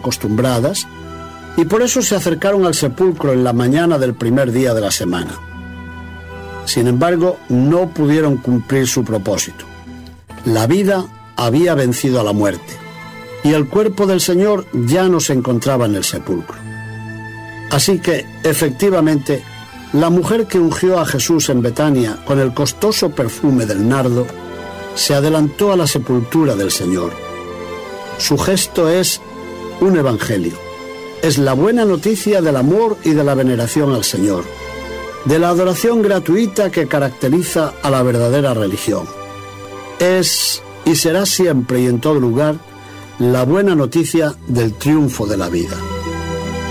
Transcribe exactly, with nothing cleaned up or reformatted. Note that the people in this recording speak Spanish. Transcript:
acostumbradas y por eso se acercaron al sepulcro en la mañana del primer día de la semana. Sin embargo, no pudieron cumplir su propósito. La vida había vencido a la muerte y el cuerpo del Señor ya no se encontraba en el sepulcro. Así que, efectivamente, la mujer que ungió a Jesús en Betania con el costoso perfume del nardo se adelantó a la sepultura del Señor. Su gesto es un evangelio. Es la buena noticia del amor y de la veneración al Señor, de la adoración gratuita que caracteriza a la verdadera religión. Es y será siempre y en todo lugar la buena noticia del triunfo de la vida.